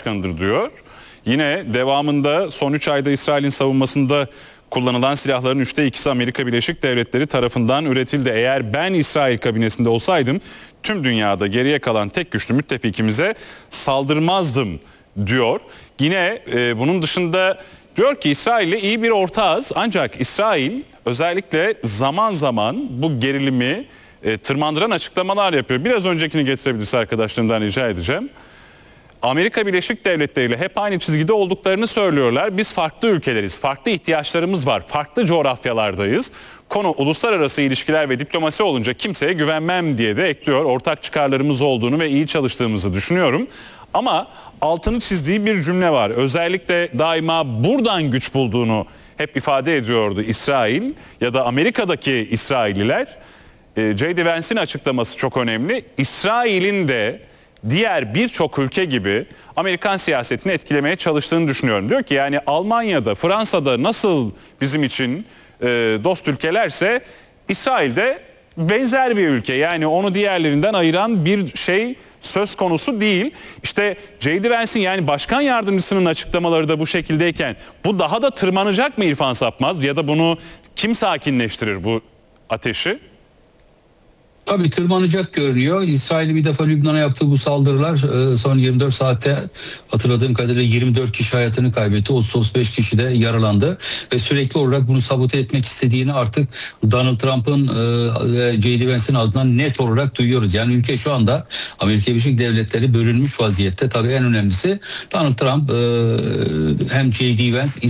başkanıdır diyor. Yine devamında son 3 ayda İsrail'in savunmasında kullanılan silahların 2/3'ü Amerika Birleşik Devletleri tarafından üretildi. Eğer ben İsrail kabinesinde olsaydım tüm dünyada geriye kalan tek güçlü müttefikimize saldırmazdım diyor. Yine bunun dışında diyor ki İsrail'le iyi bir ortağız, ancak İsrail özellikle zaman zaman bu gerilimi tırmandıran açıklamalar yapıyor. Biraz öncekini getirebilirse arkadaşlarımdan rica edeceğim. Amerika Birleşik Devletleri ile hep aynı çizgide olduklarını söylüyorlar. Biz farklı ülkeleriz, farklı ihtiyaçlarımız var, farklı coğrafyalardayız. Konu uluslararası ilişkiler ve diplomasi olunca kimseye güvenmem diye de ekliyor. Ortak çıkarlarımız olduğunu ve iyi çalıştığımızı düşünüyorum. Ama altını çizdiği bir cümle var. Özellikle daima buradan güç bulduğunu hep ifade ediyordu İsrail ya da Amerika'daki İsrailliler. J.D. Vance'in açıklaması çok önemli. İsrail'in de diğer birçok ülke gibi Amerikan siyasetini etkilemeye çalıştığını düşünüyorum. Diyor ki yani Almanya'da, Fransa'da nasıl bizim için dost ülkelerse İsrail'de benzer bir ülke. Yani onu diğerlerinden ayıran bir şey söz konusu değil. İşte J.D. Vance'in yani başkan yardımcısının açıklamaları da bu şekildeyken bu daha da tırmanacak mı İrfan Sapmaz? Ya da bunu kim sakinleştirir bu ateşi? Tabii tırmanacak görünüyor. İsrail bir defa Lübnan'a yaptığı bu saldırılar son 24 saatte hatırladığım kadarıyla 24 kişi hayatını kaybetti. 30-35 kişi de yaralandı. Ve sürekli olarak bunu sabote etmek istediğini artık Donald Trump'ın ve J.D. Vance'in ağzından net olarak duyuyoruz. Yani ülke şu anda Amerika Birleşik Devletleri bölünmüş vaziyette. Tabii en önemlisi Donald Trump hem J.D. Vance